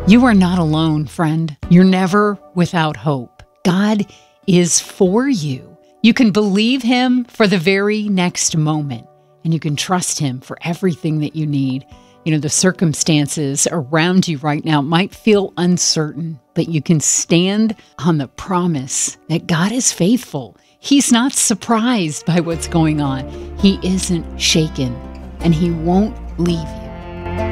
You are not alone, friend. You're never without hope. God is for you. You can believe Him for the very next moment, and you can trust Him for everything that you need. You know, the circumstances around you right now might feel uncertain, but you can stand on the promise that God is faithful. He's not surprised by what's going on. He isn't shaken, and He won't leave you.